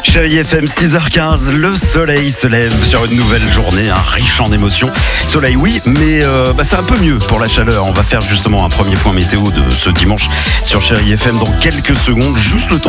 Chérie FM 6h15, le soleil se lève sur une nouvelle journée, riche en émotions. Soleil oui, mais c'est un peu mieux pour la chaleur. On va faire justement un premier point météo de ce dimanche sur Chérie FM dans quelques secondes. Juste le temps